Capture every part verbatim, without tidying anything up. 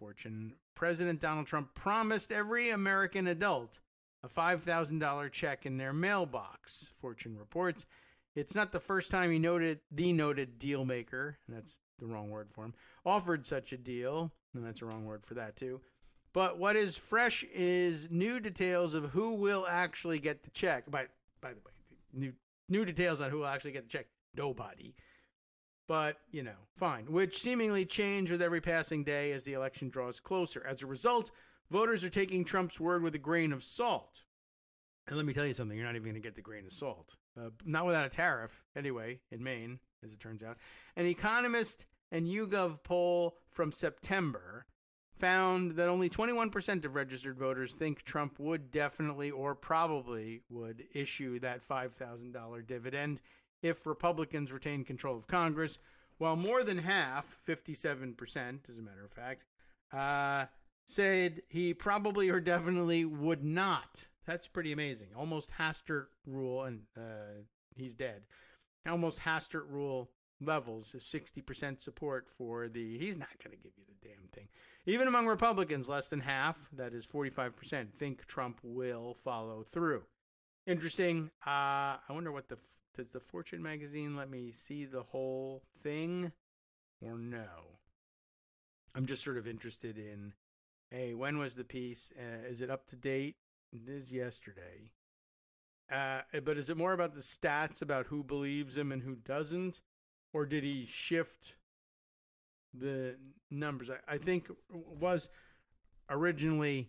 Fortune. President Donald Trump promised every American adult a five thousand dollars check in their mailbox, Fortune reports. It's not the first time he noted the noted deal maker, and that's the wrong word for him, offered such a deal, and that's a wrong word for that too. But what is fresh is new details of who will actually get the check. By, by the way, new new details on who will actually get the check. Nobody. But, you know, fine. Which seemingly change with every passing day as the election draws closer. As a result, voters are taking Trump's word with a grain of salt. And let me tell you something. You're not even going to get the grain of salt. Uh, not without a tariff, anyway, in Maine, as it turns out. An Economist and YouGov poll from September found that only twenty-one percent of registered voters think Trump would definitely or probably would issue that five thousand dollars dividend if Republicans retain control of Congress, while more than half, fifty-seven percent as a matter of fact, uh, said he probably or definitely would not. That's pretty amazing. Almost Hastert rule, and uh, he's dead. Almost Hastert rule levels is sixty percent support for the, he's not going to give you the damn thing. Even among Republicans, less than half, that is forty-five percent, think Trump will follow through. Interesting. Uh, I wonder what the, does the Fortune magazine let me see the whole thing or no? I'm just sort of interested in, hey, when was the piece? Uh, is it up to date? It is yesterday. Uh, but is it more about the stats about who believes him and who doesn't? Or did he shift the numbers? I, I think it was originally,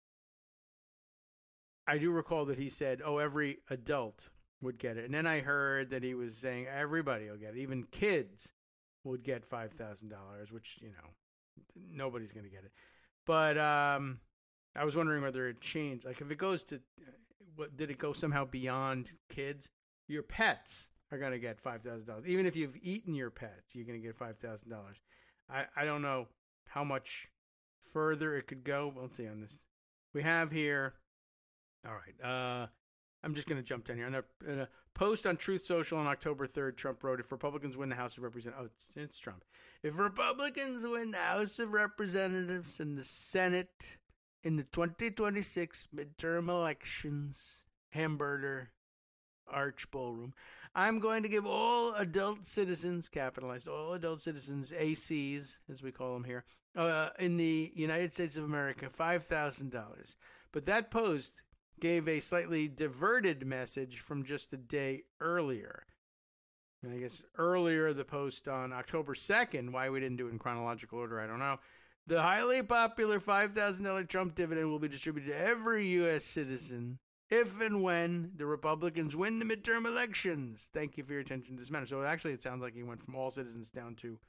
I do recall that he said, oh, every adult would get it. And then I heard that he was saying everybody will get it. Even kids would get five thousand dollars, which, you know, nobody's going to get it. But um, I was wondering whether it changed. Like if it goes to, what did it go somehow beyond kids? Your pets are going to get five thousand dollars. Even if you've eaten your pets, you're going to get five thousand dollars. I, I don't know how much further it could go. Let's see on this. We have here, all right, uh, I'm just going to jump down here. In a, in a post on Truth Social on October third, Trump wrote, if Republicans win the House of Representatives, oh, it's, it's Trump. If Republicans win the House of Representatives and the Senate in the twenty twenty-six midterm elections, hamburger, Arch Ballroom, I'm going to give all adult citizens, capitalized, all adult citizens, A Cs, as we call them here, uh, in the United States of America, five thousand dollars. But that post gave a slightly diverted message from just a day earlier. And I guess earlier, the post on October second, why we didn't do it in chronological order, I don't know. The highly popular five thousand dollars Trump dividend will be distributed to every U S citizen if and when the Republicans win the midterm elections. Thank you for your attention to this matter. So actually, it sounds like he went from all citizens down to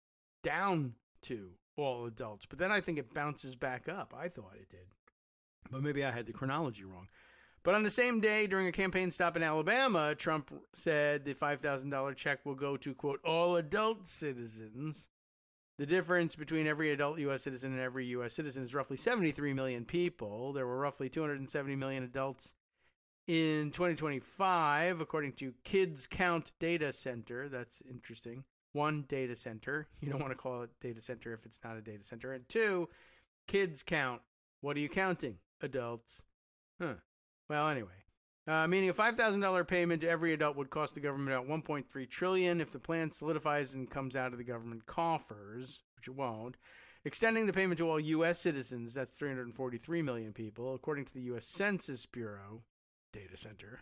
down to all adults. But then I think it bounces back up. I thought it did. But maybe I had the chronology wrong. But on the same day, during a campaign stop in Alabama, Trump said the five thousand dollars check will go to, quote, all adult citizens. The difference between every adult U S citizen and every U S citizen is roughly seventy-three million people. There were roughly two hundred seventy million adults in twenty twenty-five, according to Kids Count Data Center. That's interesting. One, data center. You don't want to call it data center if it's not a data center. And two, Kids Count. What are you counting? Adults. Huh. Well, anyway. Uh, meaning a five thousand dollars payment to every adult would cost the government about one point three trillion dollars if the plan solidifies and comes out of the government coffers, which it won't. Extending the payment to all U S citizens, that's three hundred forty-three million people, according to the U S Census Bureau, data center,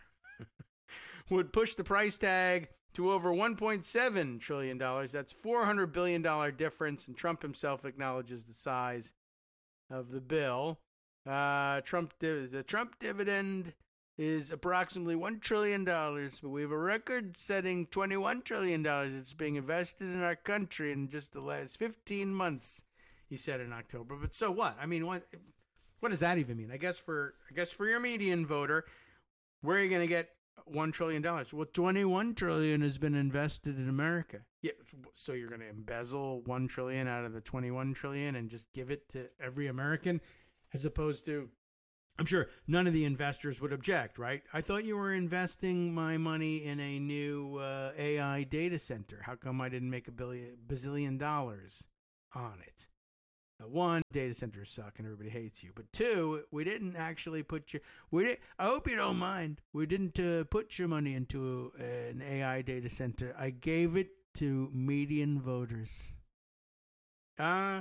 would push the price tag to over one point seven trillion dollars. That's four hundred billion dollars difference, and Trump himself acknowledges the size of the bill. Uh, Trump div- the Trump dividend is approximately one trillion dollars, but we have a record-setting twenty-one trillion dollars that's being invested in our country in just the last fifteen months, he said in October. But so what? I mean, what what does that even mean? I guess for I guess for your median voter, where are you going to get one trillion dollars? Well, twenty-one trillion dollars has been invested in America. Yeah, so you're going to embezzle one trillion dollars out of the twenty-one trillion dollars and just give it to every American, as opposed to, I'm sure none of the investors would object, right? I thought you were investing my money in a new uh, A I data center. How come I didn't make a billion, bazillion dollars on it? Uh, one, data centers suck and everybody hates you. But two, we didn't actually put your. We did, I hope you don't mind. We didn't uh, put your money into a, an A I data center. I gave it to median voters. Uh,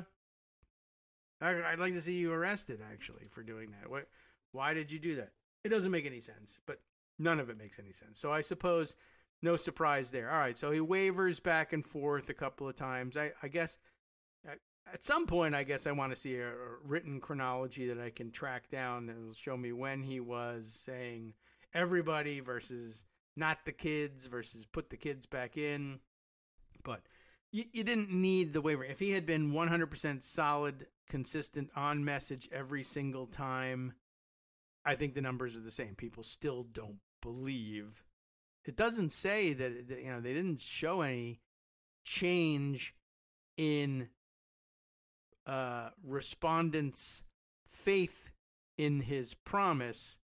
I, I'd like to see you arrested, actually, for doing that. What, why did you do that? It doesn't make any sense, but none of it makes any sense. So I suppose no surprise there. All right, so he wavers back and forth a couple of times. I, I guess at, at some point, I guess I want to see a, a written chronology that I can track down that will show me when he was saying everybody versus not the kids versus put the kids back in. But you, you didn't need the waiver. If he had been one hundred percent solid, consistent, on message every single time, I think the numbers are the same. People still don't believe. It doesn't say that, you know, they didn't show any change in uh, respondents' faith in his promise.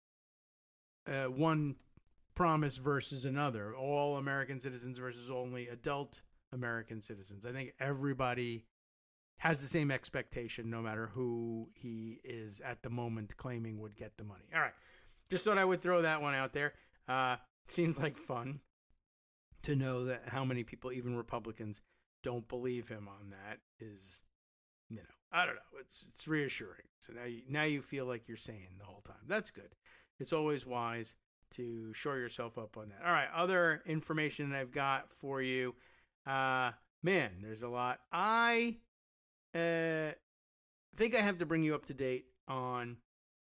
Uh, one promise versus another. All American citizens versus only adult American citizens. I think everybody has the same expectation no matter who he is at the moment claiming would get the money. All right. Just thought I would throw that one out there. Uh, seems like fun to know that how many people, even Republicans, don't believe him on that is, you know, I don't know. It's it's reassuring. So now you, now you feel like you're sane the whole time. That's good. It's always wise to shore yourself up on that. All right. Other information I've got for you. Uh, man, there's a lot. I uh, think I have to bring you up to date on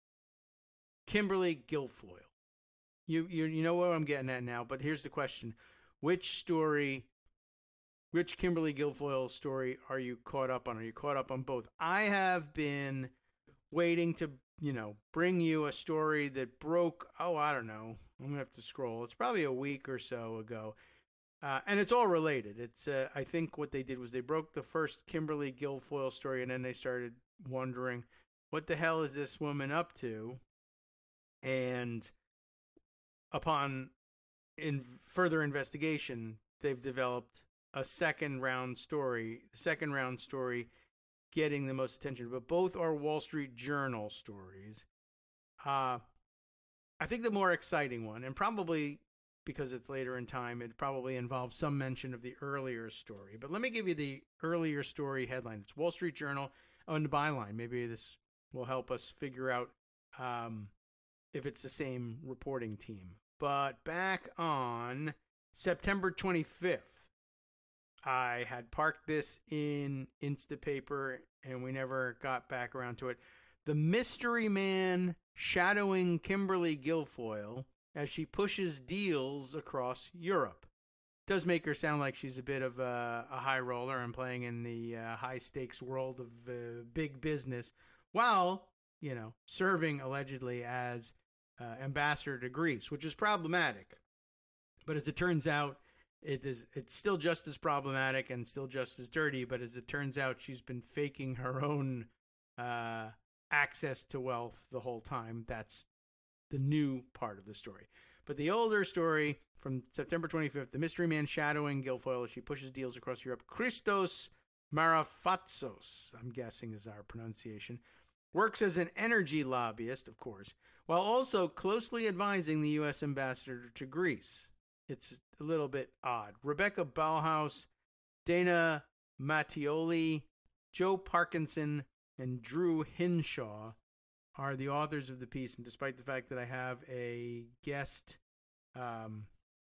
Kimberly Guilfoyle. You you you know what I'm getting at now, but here's the question. Which story, which Kimberly Guilfoyle story are you caught up on? Are you caught up on both? I have been waiting to, you know, bring you a story that broke, oh, I don't know. I'm going to have to scroll. It's probably a week or so ago. Uh, and it's all related. It's uh, I think what they did was they broke the first Kimberly Guilfoyle story, and then they started wondering, what the hell is this woman up to? And upon in further investigation, they've developed a second round story. The second round story getting the most attention, but both are Wall Street Journal stories. Uh, I think the more exciting one, and probably because it's later in time, it probably involves some mention of the earlier story. But let me give you the earlier story headline. It's Wall Street Journal on the byline. Maybe this will help us figure out um, if it's the same reporting team. But back on September twenty-fifth, I had parked this in Instapaper, and we never got back around to it. The mystery man shadowing Kimberly Guilfoyle as she pushes deals across Europe. Does make her sound like she's a bit of a, a high roller and playing in the uh, high-stakes world of uh, big business, while, you know, serving allegedly as uh, ambassador to Greece, which is problematic. But as it turns out, it is it's still just as problematic and still just as dirty. But as it turns out, she's been faking her own uh, access to wealth the whole time. That's the new part of the story. But the older story from September twenty-fifth, the mystery man shadowing Guilfoyle as she pushes deals across Europe, Christos Marafatsos, I'm guessing is our pronunciation, works as an energy lobbyist, of course, while also closely advising the U S ambassador to Greece. It's a little bit odd. Rebecca Bauhaus, Dana Mattioli, Joe Parkinson, and Drew Hinshaw are the authors of the piece. And despite the fact that I have a guest, um,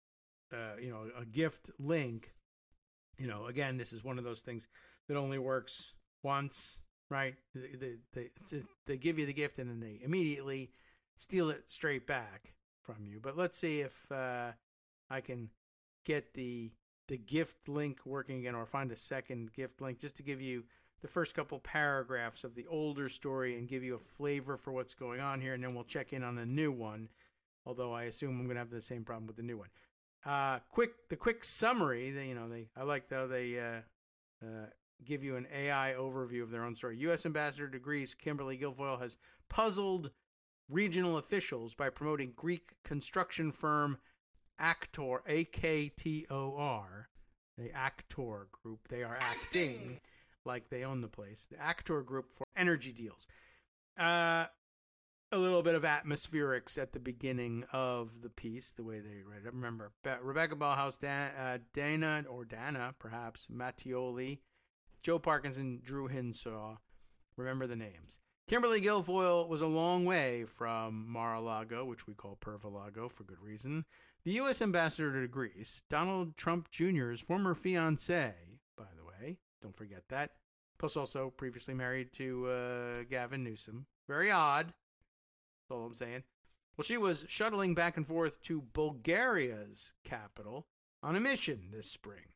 uh, you know, a gift link, you know, again, this is one of those things that only works once, right? They, they, they, they give you the gift and then they immediately steal it straight back from you. But let's see if uh, I can get the the gift link working again, or find a second gift link just to give you the first couple paragraphs of the older story and give you a flavor for what's going on here, and then we'll check in on a new one, although I assume I'm going to have the same problem with the new one. Uh, quick, the quick summary, they, you know, they I like how they uh, uh, give you an A I overview of their own story. U S Ambassador to Greece, Kimberly Guilfoyle, has puzzled regional officials by promoting Greek construction firm Actor, A K T O R, the Actor Group, they are acting, like they own the place. The Actor Group for energy deals. Uh, a little bit of atmospherics at the beginning of the piece, the way they read it. Remember, Rebecca Ballhaus, Dan, uh, Dana, or Dana, perhaps, Mattioli, Joe Parkinson, Drew Hinshaw. Remember the names. Kimberly Guilfoyle was a long way from Mar-a-Lago, which we call Pervalago for good reason. The U S ambassador to Greece, Donald Trump Junior's former fiancée, by the way, don't forget that. Plus also previously married to uh, Gavin Newsom. Very odd. That's all I'm saying. Well, she was shuttling back and forth to Bulgaria's capital on a mission this spring.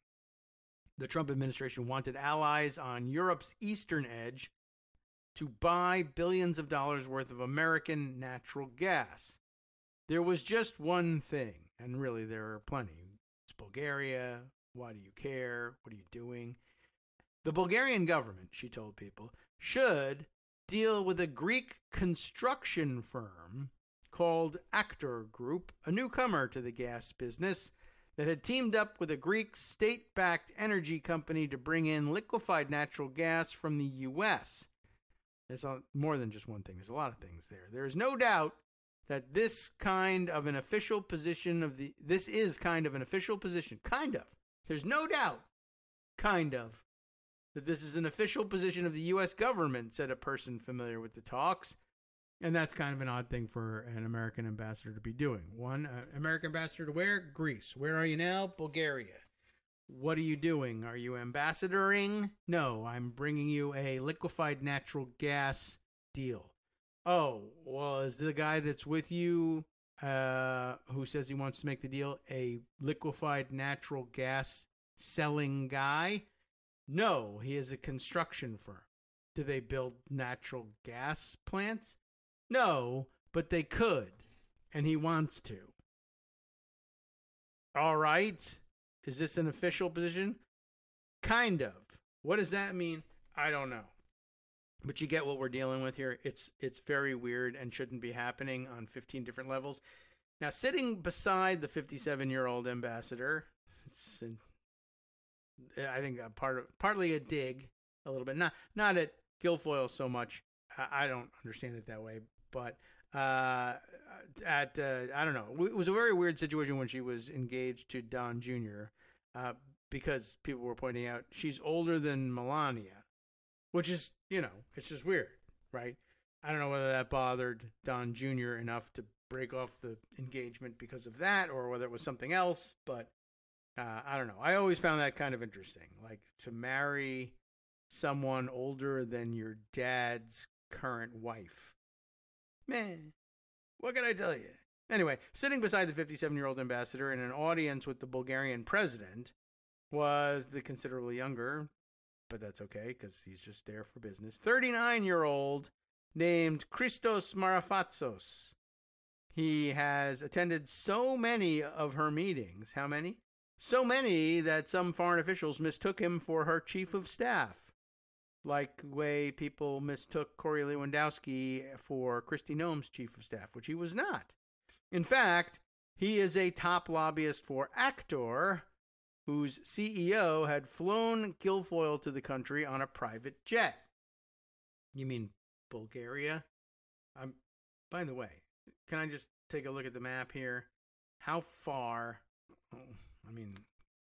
The Trump administration wanted allies on Europe's eastern edge to buy billions of dollars worth of American natural gas. There was just one thing, and really there are plenty. It's Bulgaria. Why do you care? What are you doing? The Bulgarian government, she told people, should deal with a Greek construction firm called Actor Group, a newcomer to the gas business that had teamed up with a Greek state-backed energy company to bring in liquefied natural gas from the U S There's a, more than just one thing. There's a lot of things there. There is no doubt that this kind of an official position of the, this is kind of an official position. Kind of. There's no doubt, kind of, that this is an official position of the U S government, said a person familiar with the talks. And that's kind of an odd thing for an American ambassador to be doing. One, uh, American ambassador to where? Greece. Where are you now? Bulgaria. What are you doing? Are you ambassadoring? No, I'm bringing you a liquefied natural gas deal. Oh, well, is the guy that's with you uh, who says he wants to make the deal a liquefied natural gas selling guy? No, he is a construction firm. Do they build natural gas plants? No, but they could, and he wants to. All right. Is this an official position? Kind of. What does that mean? I don't know. But you get what we're dealing with here. It's it's very weird and shouldn't be happening on fifteen different levels. Now, sitting beside the fifty-seven-year-old ambassador, it's an, I think a part of, partly a dig, a little bit. Not not at Guilfoyle so much. I, I don't understand it that way. But uh, at, uh, I don't know. It was a very weird situation when she was engaged to Don Junior Uh, because people were pointing out she's older than Melania, which is, you know, it's just weird, right? I don't know whether that bothered Don Junior enough to break off the engagement because of that or whether it was something else, but uh, I don't know. I always found that kind of interesting, like to marry someone older than your dad's current wife. Man, what can I tell you? Anyway, sitting beside the fifty-seven-year-old ambassador in an audience with the Bulgarian president was the considerably younger, but that's okay because he's just there for business, thirty-nine-year-old named Christos Marafatsos. He has attended so many of her meetings. How many? So many that some foreign officials mistook him for her chief of staff. Like the way people mistook Corey Lewandowski for Kristi Noem's chief of staff, which he was not. In fact, he is a top lobbyist for Actor, whose C E O had flown Guilfoyle to the country on a private jet. You mean Bulgaria? I'm. By the way, can I just take a look at the map here? How far? Oh, I mean,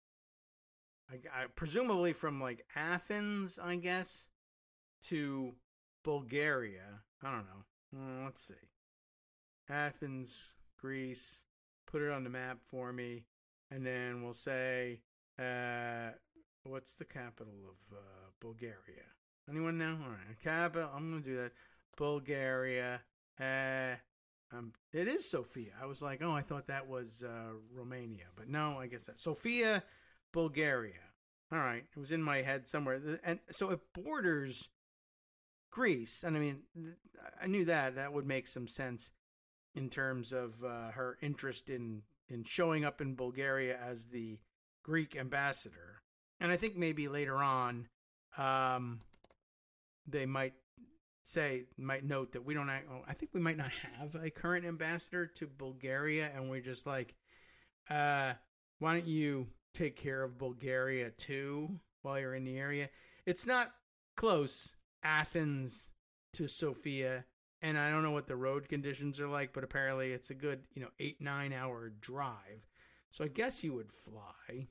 I, I presumably from like Athens, I guess, to Bulgaria. I don't know. Uh, let's see. Athens, Greece. Put it on the map for me, and then we'll say, uh, what's the capital of uh, Bulgaria? Anyone know? All right, capital. I'm gonna do that. Bulgaria. Uh, um, it is Sofia. I was like, oh, I thought that was uh, Romania, but no, I guess that Sofia, Bulgaria. All right, it was in my head somewhere, and so it borders Greece, and I mean, I knew that that would make some sense in terms of uh, her interest in in showing up in Bulgaria as the Greek ambassador, and I think maybe later on, um, they might say might note that we don't. Oh, I think we might not have a current ambassador to Bulgaria, and we're just like, uh, why don't you take care of Bulgaria too while you're in the area? It's not close, Athens to Sofia. And I don't know what the road conditions are like, but apparently it's a good, you know, eight, nine hour drive. So I guess you would fly,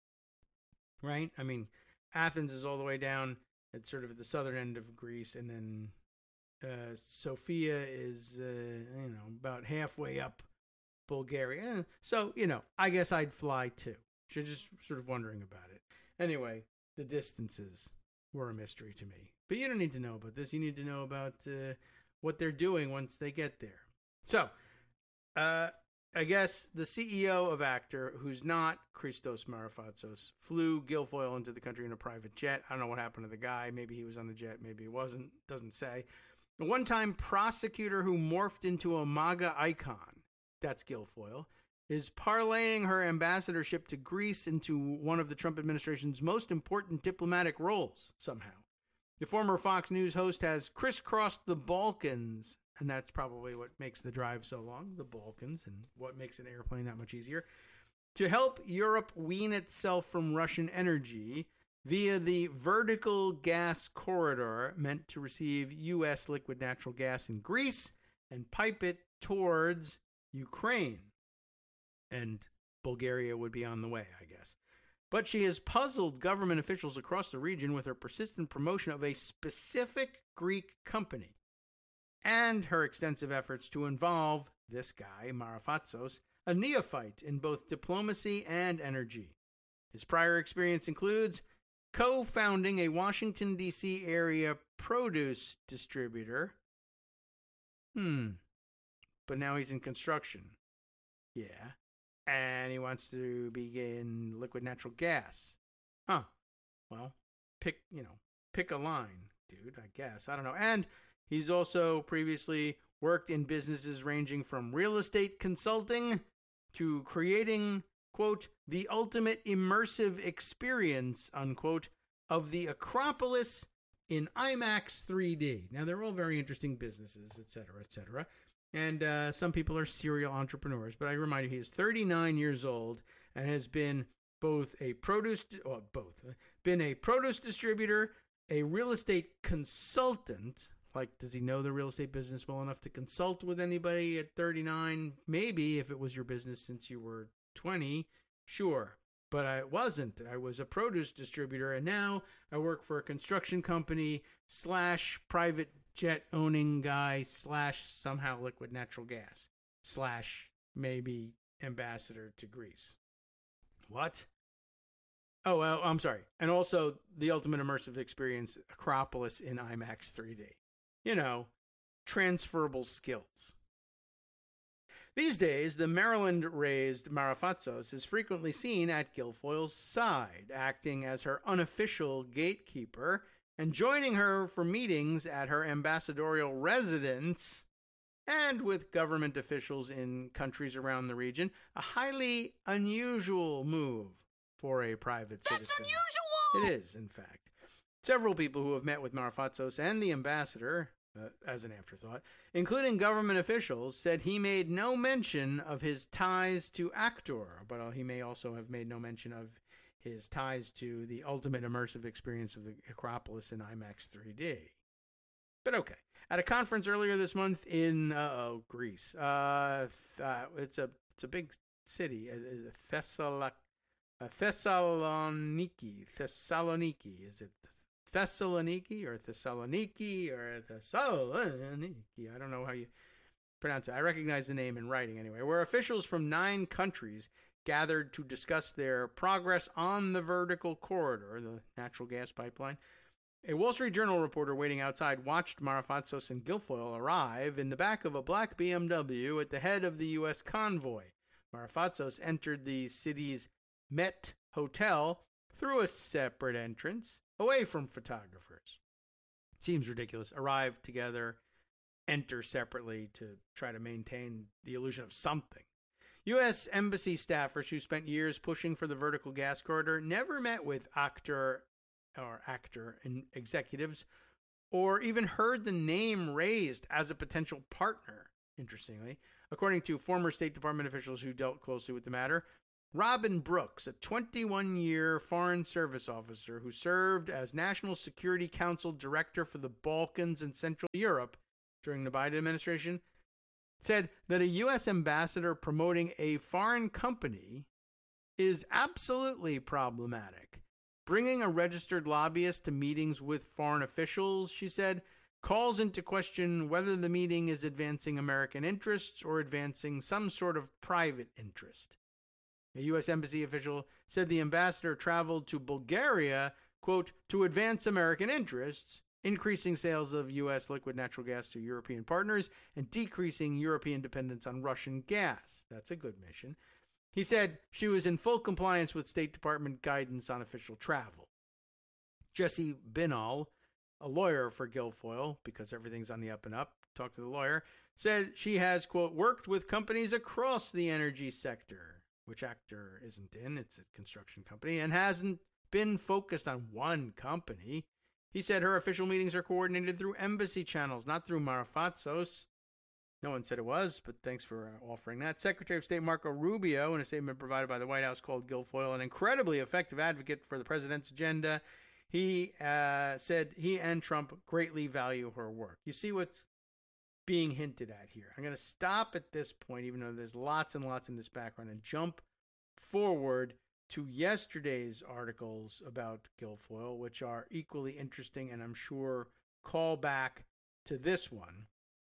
right? I mean, Athens is all the way down at sort of at the southern end of Greece, and then uh, Sofia is, uh, you know, about halfway up Bulgaria. So, you know, I guess I'd fly too. You're just sort of wondering about it. Anyway, the distances were a mystery to me. But you don't need to know about this. You need to know about uh, what they're doing once they get there. So, uh, I guess the C E O of Actor, who's not Christos Marafatsos, flew Guilfoyle into the country in a private jet. I don't know what happened to the guy. Maybe he was on the jet. Maybe he wasn't. Doesn't say. A one-time prosecutor who morphed into a MAGA icon, that's Guilfoyle, is parlaying her ambassadorship to Greece into one of the Trump administration's most important diplomatic roles, somehow. The former Fox News host has crisscrossed the Balkans, and that's probably what makes the drive so long, the Balkans, and what makes an airplane that much easier, to help Europe wean itself from Russian energy via the vertical gas corridor meant to receive U S liquid natural gas in Greece and pipe it towards Ukraine. And Bulgaria would be on the way, I guess. But she has puzzled government officials across the region with her persistent promotion of a specific Greek company and her extensive efforts to involve this guy, Marafatsos, a neophyte in both diplomacy and energy. His prior experience includes co-founding a Washington, D C area produce distributor. Hmm. But now he's in construction. Yeah. And he wants to begin liquid natural gas. Huh. Well, pick, you know, pick a line, dude, I guess. I don't know. And he's also previously worked in businesses ranging from real estate consulting to creating, quote, the ultimate immersive experience, unquote, of the Acropolis in IMAX three D. Now, they're all very interesting businesses, et cetera, et cetera. And uh, some people are serial entrepreneurs, but I remind you, he is thirty-nine years old and has been both a produce, well, both, been a produce distributor, a real estate consultant. Like, does he know the real estate business well enough to consult with anybody at thirty-nine? Maybe if it was your business since you were twenty, sure. But I wasn't. I was a produce distributor, and now I work for a construction company slash private jet owning guy slash somehow liquid natural gas slash maybe ambassador to Greece. What? Oh, well, I'm sorry. And also the ultimate immersive experience, Acropolis in IMAX three D. You know, transferable skills. These days, the Maryland-raised Marafatsos is frequently seen at Guilfoyle's side, acting as her unofficial gatekeeper and joining her for meetings at her ambassadorial residence and with government officials in countries around the region, a highly unusual move for a private citizen. That's unusual! It is, in fact. Several people who have met with Marafatsos and the ambassador, uh, as an afterthought, including government officials, said he made no mention of his ties to Actor, but he may also have made no mention of his ties to the ultimate immersive experience of the Acropolis in IMAX three D. But okay. At a conference earlier this month in uh, Greece, uh, th- uh, it's a it's a big city, uh, Thessala- uh, Thessaloniki. Thessaloniki. Is it Thessaloniki or Thessaloniki or Thessaloniki? I don't know how you pronounce it. I recognize the name in writing anyway. Where officials from nine countries gathered to discuss their progress on the vertical corridor, the natural gas pipeline. A Wall Street Journal reporter waiting outside watched Marafatsos and Guilfoyle arrive in the back of a black B M W at the head of the U S convoy. Marafatsos entered the city's Met Hotel through a separate entrance, away from photographers. Seems ridiculous. Arrive together, enter separately to try to maintain the illusion of something. U S embassy staffers who spent years pushing for the vertical gas corridor never met with actor or actor and executives or even heard the name raised as a potential partner, interestingly. According to former State Department officials who dealt closely with the matter, Robin Brooks, a twenty-one-year Foreign Service officer who served as National Security Council Director for the Balkans and Central Europe during the Biden administration, said that a U S ambassador promoting a foreign company is absolutely problematic. Bringing a registered lobbyist to meetings with foreign officials, she said, calls into question whether the meeting is advancing American interests or advancing some sort of private interest. A U S embassy official said the ambassador traveled to Bulgaria, quote, to advance American interests, increasing sales of U S liquid natural gas to European partners and decreasing European dependence on Russian gas. That's a good mission. He said she was in full compliance with State Department guidance on official travel. Jesse Binal, a lawyer for Guilfoyle, because everything's on the up and up, talked to the lawyer, said she has, quote, worked with companies across the energy sector, which actor isn't in, it's a construction company, and hasn't been focused on one company. He said her official meetings are coordinated through embassy channels, not through Marafatsos. No one said it was, but thanks for offering that. Secretary of State Marco Rubio, in a statement provided by the White House, called Guilfoyle an incredibly effective advocate for the president's agenda. He uh, said he and Trump greatly value her work. You see what's being hinted at here. I'm going to stop at this point, even though there's lots and lots in this background, and jump forward to yesterday's articles about Guilfoyle, which are equally interesting and I'm sure call back to this one.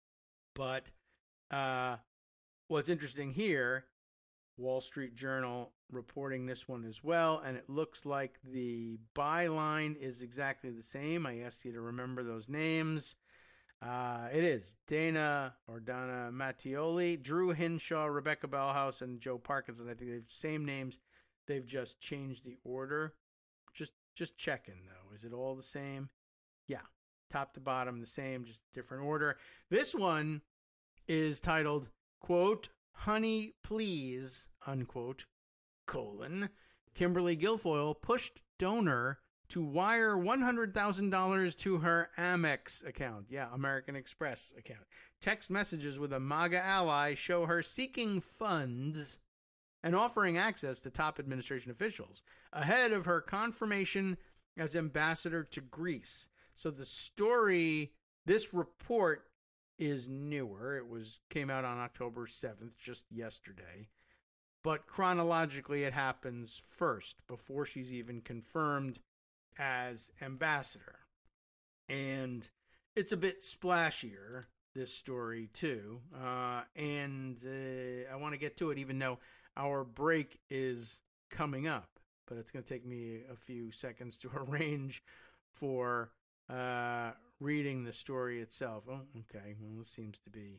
But uh, what's interesting here, Wall Street Journal reporting this one as well, and it looks like the byline is exactly the same. I asked you to remember those names. Uh, it is Dana or Donna Mattioli, Drew Hinshaw, Rebecca Bellhouse, and Joe Parkinson. I think they've same names. They've just changed the order. Just just checking, though. Is it all the same? Yeah. Top to bottom, the same, just different order. This one is titled, quote, Honey, Please, unquote, colon, Kimberly Guilfoyle pushed donor to wire one hundred thousand dollars to her Amex account. Yeah, American Express account. Text messages with a MAGA ally show her seeking funds and offering access to top administration officials ahead of her confirmation as ambassador to Greece. So the story, this report is newer. It was came out on October seventh, just yesterday. But chronologically, it happens first, before she's even confirmed as ambassador. And it's a bit splashier, this story, too. Uh, and uh, I want to get to it, even though our break is coming up. But it's going to take me a few seconds to arrange for uh, reading the story itself. Oh, okay. Well, this seems to be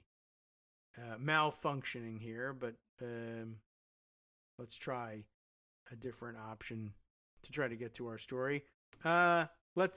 uh, malfunctioning here, but um, let's try a different option to try to get to our story. Uh,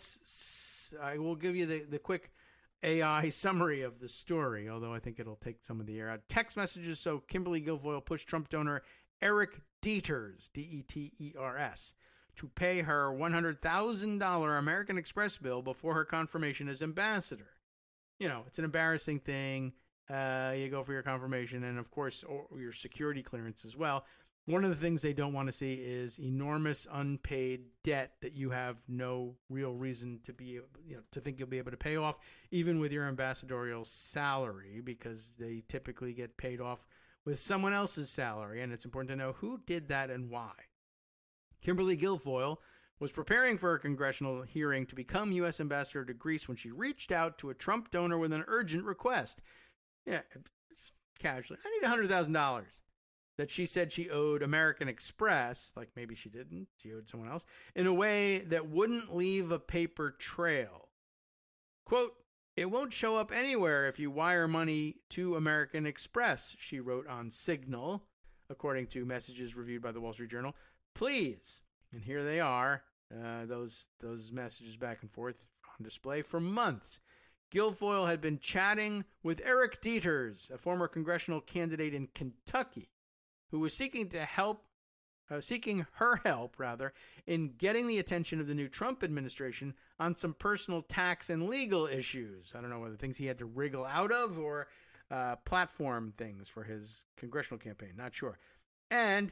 let's, I will give you the, the quick A I summary of the story, although I think it'll take some of the air out. Text messages. So Kimberly Guilfoyle pushed Trump donor Eric Dieters, D E T E R S, to pay her one hundred thousand dollars American Express bill before her confirmation as ambassador. You know, it's an embarrassing thing. Uh, you go for your confirmation and, of course, or your security clearance as well. One of the things they don't want to see is enormous unpaid debt that you have no real reason to be, you know, to think you'll be able to pay off, even with your ambassadorial salary, because they typically get paid off with someone else's salary, and it's important to know who did that and why. Kimberly Guilfoyle was preparing for a congressional hearing to become U S ambassador to Greece when she reached out to a Trump donor with an urgent request. Yeah, casually, I need one hundred thousand dollars. That she said she owed American Express, like maybe she didn't, she owed someone else, in a way that wouldn't leave a paper trail. Quote, it won't show up anywhere if you wire money to American Express, she wrote on Signal, according to messages reviewed by the Wall Street Journal. Please, and here they are, uh, those those messages back and forth on display for months. Guilfoyle had been chatting with Eric Dieters, a former congressional candidate in Kentucky, who was seeking to help, uh, seeking her help, rather, in getting the attention of the new Trump administration on some personal tax and legal issues. I don't know whether things he had to wriggle out of or uh, platform things for his congressional campaign. Not sure. And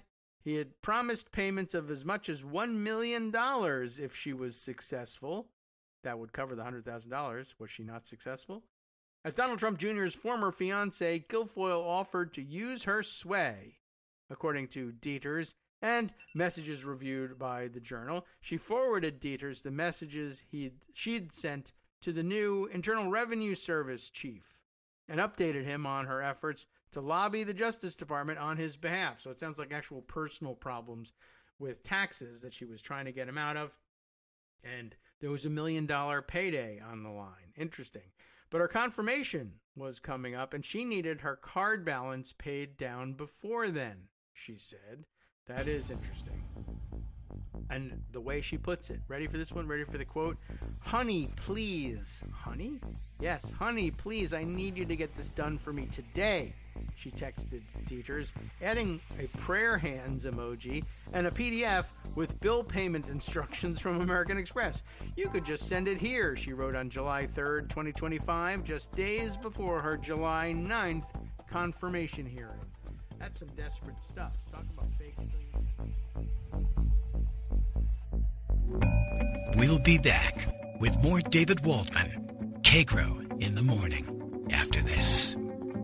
He had promised payments of as much as one million dollars if she was successful. That would cover the one hundred thousand dollars. Was she not successful? As Donald Trump Junior's former fiancée, Guilfoyle offered to use her sway. According to Dieters and messages reviewed by the Journal, she forwarded Dieters the messages he'd, she'd sent to the new Internal Revenue Service chief and updated him on her efforts to lobby the Justice Department on his behalf. So it sounds like actual personal problems with taxes that she was trying to get him out of. And there was a million dollar payday on the line. Interesting. But her confirmation was coming up, and she needed her card balance paid down before then, she said. That is interesting. And the way she puts it, ready for this one? Ready for the quote? Honey, please. Honey? Yes, honey, please, I need you to get this done for me today, she texted Dieters, adding a prayer hands emoji and a P D F with bill payment instructions from American Express. You could just send it here, she wrote on July third, twenty twenty-five, just days before her July ninth confirmation hearing. That's some desperate stuff. Talk about fake news. We'll be back with more David Waldman, K-Grow in the morning, after this.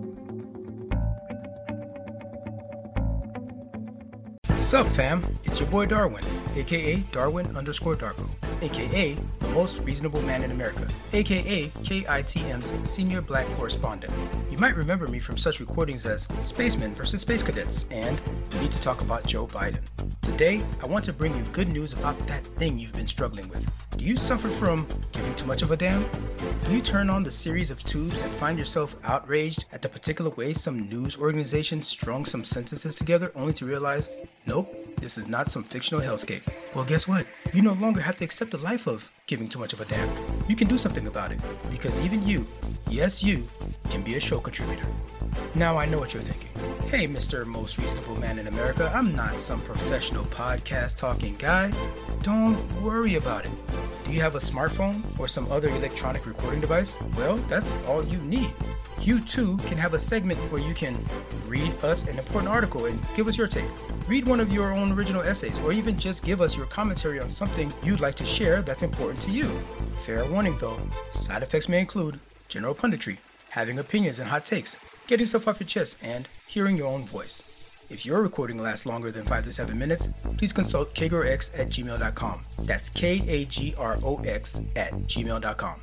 Sup fam, it's your boy Darwin, aka Darwin underscore Darko, aka the most reasonable man in America, aka K I T M's senior black correspondent. You might remember me from such recordings as Spacemen versus Space Cadets and We Need to Talk About Joe Biden. Today, I want to bring you good news about that thing you've been struggling with. Do you suffer from giving too much of a damn? Do you turn on the series of tubes and find yourself outraged at the particular way some news organization strung some sentences together only to realize, nope, this is not some fictional hellscape? Well, guess what? You no longer have to accept the life of giving too much of a damn. You can do something about it, because even you, yes you, can be a show contributor. Now I know what you're thinking. Hey, Mister Most Reasonable Man in America, I'm not some professional podcast talking guy. Don't worry about it. Do you have a smartphone or some other electronic recording device? Well, that's all you need. You too can have a segment where you can read us an important article and give us your take. Read one of your own original essays, or even just give us your commentary on something you'd like to share that's important to you. Fair warning though, side effects may include general punditry, having opinions and hot takes, getting stuff off your chest, and hearing your own voice. If your recording lasts longer than five to seven minutes, please consult kagrox at gmail dot com. That's K A G R O X at gmail dot com.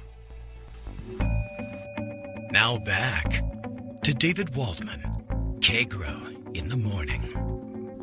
Now back to David Waldman, K-Grow in the morning.